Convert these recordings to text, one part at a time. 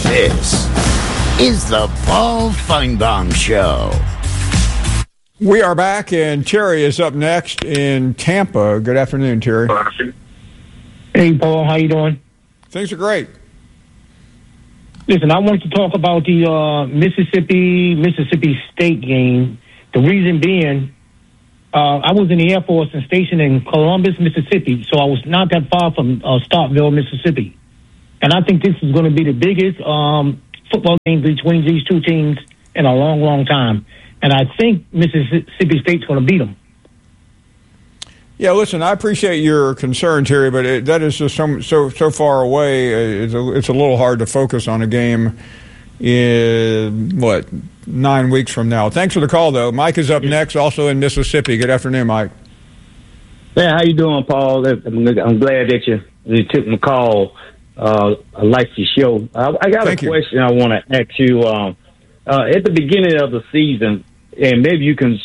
This is the Paul Feinbaum Show. We are back, and Terry is up next in Tampa. Good afternoon, Terry. Hey, Paul. How you doing? Things are great. Listen, I wanted to talk about the Mississippi State game. The reason being, I was in the Air Force and stationed in Columbus, Mississippi, so I was not that far from Starkville, Mississippi. And I think this is going to be the biggest football game between these two teams in a long, long time. And I think Mississippi State's going to beat them. Yeah, listen, I appreciate your concern, Terry, but that is just so far away. It's a little hard to focus on a game in, 9 weeks from now. Thanks for the call, though. Mike is up next, also in Mississippi. Good afternoon, Mike. Yeah, how you doing, Paul? I'm glad that you took my call. I like your show. I got a question I want to ask you. At the beginning of the season, and maybe you can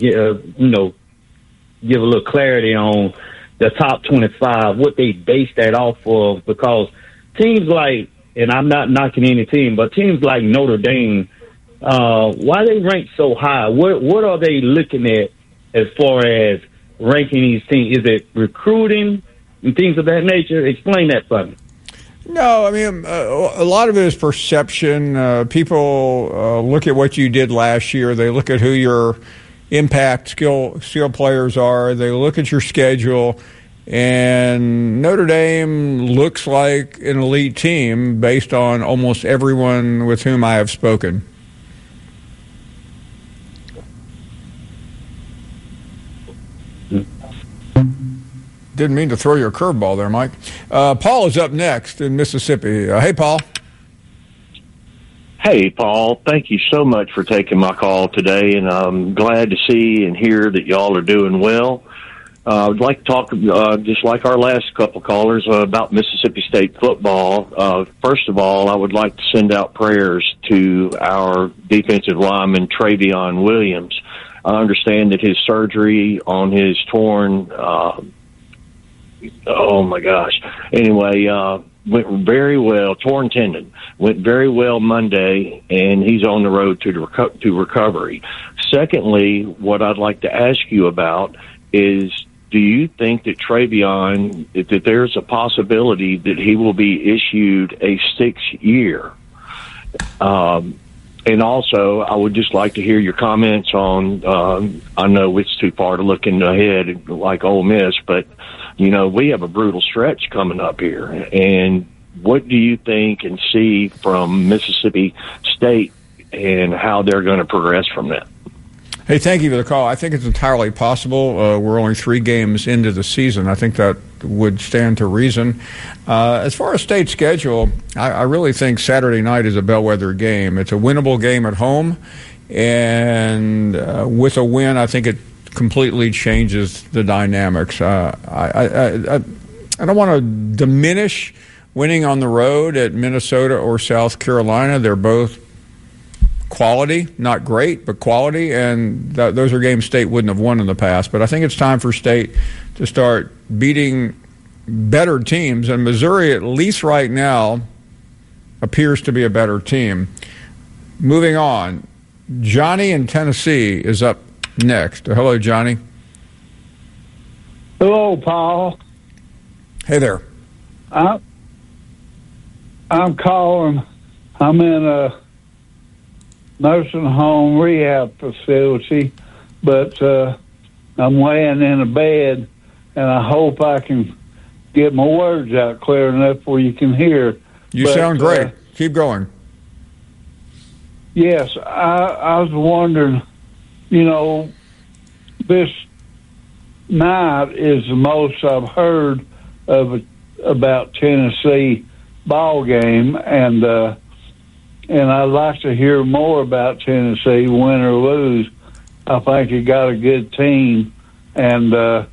give a little clarity on the top 25, what they base that off of, because teams like, and I'm not knocking any team, but teams like Notre Dame, why they rank so high? What are they looking at as far as ranking these teams? Is it recruiting and things of that nature? Explain that for me. No, I mean, a lot of it is perception. People look at what you did last year. They look at who your impact skill players are. They look at your schedule. And Notre Dame looks like an elite team based on almost everyone with whom I have spoken. Didn't mean to throw your curveball there, Mike. Paul is up next in Mississippi. Hey, Paul. Hey, Paul. Thank you so much for taking my call today, and I'm glad to see and hear that y'all are doing well. I'd like to talk, just like our last couple callers, about Mississippi State football. First of all, I would like to send out prayers to our defensive lineman, Travion Williams. I understand that his surgery on his torn, went very well. Torn tendon went very well Monday, and he's on the road to recovery. Secondly, what I'd like to ask you about is, do you think that Travion, that there's a possibility that he will be issued a 6-year? And also, I would just like to hear your comments on, I know it's too far to look ahead like Ole Miss, but, we have a brutal stretch coming up here. And what do you think and see from Mississippi State and how they're going to progress from that? Hey, thank you for the call. I think it's entirely possible. We're only 3 games into the season. I think that would stand to reason. As far as state schedule, I really think Saturday night is a bellwether game. It's a winnable game at home, and with a win, I think it completely changes the dynamics. I don't want to diminish winning on the road at Minnesota or South Carolina. They're both quality, not great, but quality, and those are games State wouldn't have won in the past. But I think it's time for State to start beating better teams, and Missouri, at least right now, appears to be a better team. Moving on, Johnny in Tennessee is up next. Hello, Johnny. Hello, Paul. Hey there. I'm calling. I'm in a nursing home rehab facility, but I'm laying in a bed, and I hope I can get my words out clear enough where you can hear. You sound great. Keep going. Yes, I was wondering, this night is the most I've heard about Tennessee ball game, and I'd like to hear more about Tennessee, win or lose. I think you got a good team, and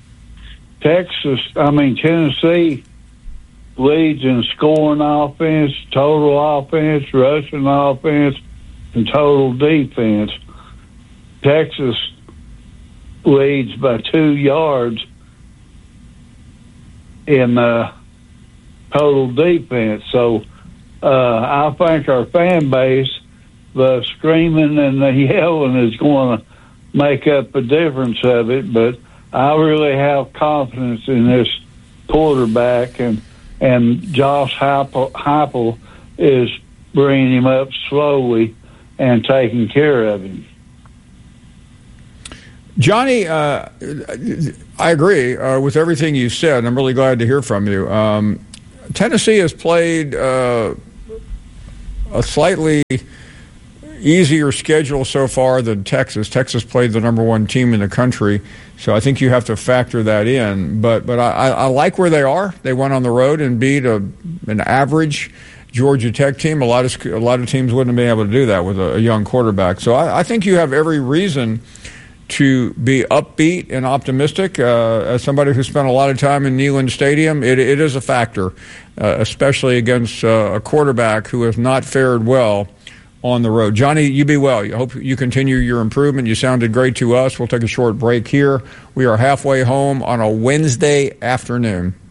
Tennessee leads in scoring offense, total offense, rushing offense, and total defense. Texas leads by 2 yards in total defense. So I think our fan base, the screaming and the yelling is going to make up a difference of it, but I really have confidence in this quarterback, and Josh Heupel is bringing him up slowly and taking care of him. Johnny, I agree with everything you said. I'm really glad to hear from you. Tennessee has played a slightly easier schedule so far than Texas. Texas played the number one team in the country, so I think you have to factor that in. But I like where they are. They went on the road and beat an average Georgia Tech team. A lot of teams wouldn't have been able to do that with a young quarterback. So I think you have every reason to be upbeat and optimistic. As somebody who spent a lot of time in Neyland Stadium, it is a factor, especially against a quarterback who has not fared well on the road. Johnny, you be well. I hope you continue your improvement. You sounded great to us. We'll take a short break here. We are halfway home on a Wednesday afternoon.